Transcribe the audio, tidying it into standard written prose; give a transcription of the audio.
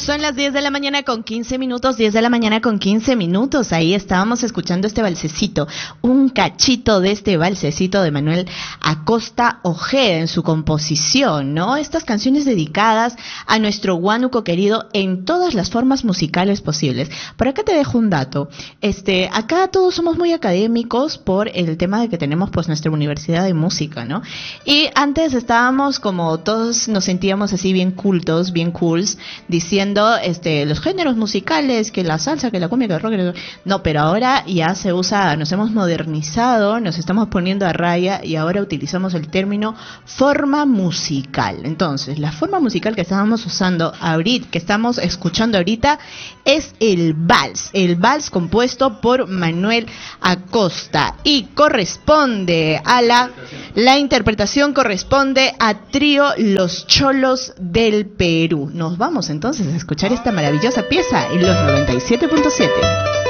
Son las 10 de la mañana con 15 minutos, 10 de la mañana con 15 minutos. Ahí estábamos escuchando este valsecito, un cachito de este valsecito de Manuel Acosta Ojeda en su composición, ¿no? Estas canciones dedicadas a nuestro Huánuco querido en todas las formas musicales posibles. Por acá te dejo un dato. Acá todos somos muy académicos por el tema de que tenemos pues nuestra universidad de música, ¿no? Y antes estábamos como todos nos sentíamos así bien cultos, bien cools, diciendo los géneros musicales, que la salsa, que la cumbia, que el rock, no, pero ahora ya se usa, nos hemos modernizado, nos estamos poniendo a raya y ahora utilizamos el término forma musical. Entonces, la forma musical que estábamos usando ahorita, que estamos escuchando ahorita, es el vals compuesto por Manuel Acosta y corresponde a la interpretación corresponde a Trío Los Cholos del Perú. Nos vamos entonces a escuchar esta maravillosa pieza en los 97.7.